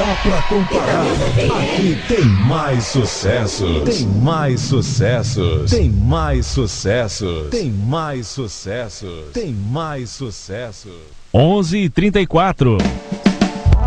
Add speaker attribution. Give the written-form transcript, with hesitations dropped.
Speaker 1: pra comparar. Aqui tem mais sucesso. Tem mais sucesso. Tem mais sucesso. Tem mais sucesso. Tem mais sucesso.
Speaker 2: 11h34.